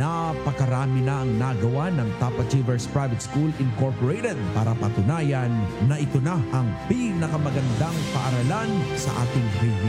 napakarami na ang nagawa ng Top Achievers Private School Incorporated para patunayan na ito na ang pinakamagandang paaralan sa ating rehiyon.